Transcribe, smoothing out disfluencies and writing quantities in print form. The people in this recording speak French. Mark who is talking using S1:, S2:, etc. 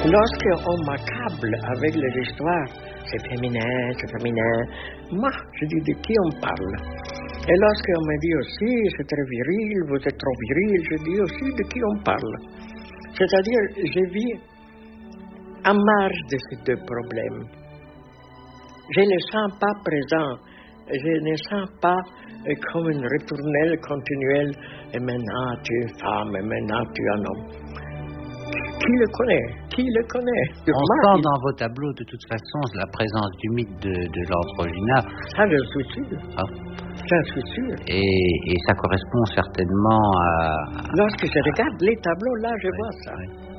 S1: Lorsqu'on m'accable avec les histoires, c'est féminin, moi, je dis de qui on parle. Et lorsqu'on me dit aussi, c'est très viril, vous êtes trop viril, je dis aussi de qui on parle. C'est-à-dire, je vis en marge de ces deux problèmes. Je ne les sens pas présents, je ne sens pas comme une ritournelle continuelle, et maintenant tu es femme, et maintenant tu es un homme. Qui le connaît?
S2: On sent dans vos tableaux, de toute façon, la présence du mythe de l'androgyna.
S1: Ça, je suis sûr.
S2: Ah.
S1: J'en suis sûr.
S2: Et ça correspond certainement à...
S1: Lorsque je regarde les tableaux, là, je vois ça.
S2: Oui.